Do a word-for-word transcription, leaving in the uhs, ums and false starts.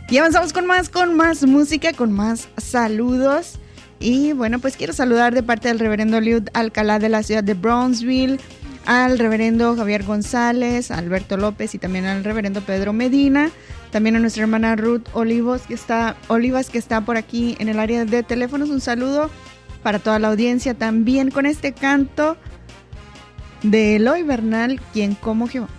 Y avanzamos con más, con más música, con más saludos. Y bueno, pues quiero saludar de parte del reverendo Liud Alcalá de la ciudad de Brownsville, al reverendo Javier González, a Alberto López y también al reverendo Pedro Medina. También a nuestra hermana Ruth Olivos, que está, Olivas, que está por aquí en el área de teléfonos. Un saludo para toda la audiencia también con este canto de Eloy Bernal, Quien como Jehová.